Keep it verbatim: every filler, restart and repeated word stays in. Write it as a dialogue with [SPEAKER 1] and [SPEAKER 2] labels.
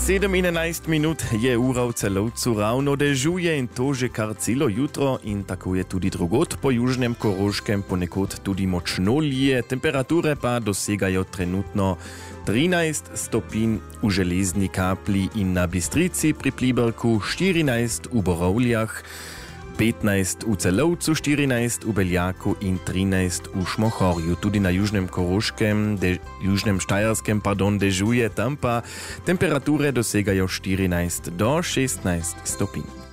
[SPEAKER 1] sedemnajst minut je ura v celovcu ravno dežuje in to že kar celo jutro in tako je tudi drugot po južnem Koroškem ponekod tudi močno lije, temperature pa dosegajo trenutno trinajst stopinj v Železni Kapli in na Bistrici pri Pliberku, štirinajst v Borovljah, petnajst v Celovcu, štirinajst v Beljaku in trinajst v Šmohorju. Tudi na južnem Koroškem, de, južnem Štajerskem, pardon, dežuje, tam pa temperature dosegajo štirinajst do šestnajst stopinj.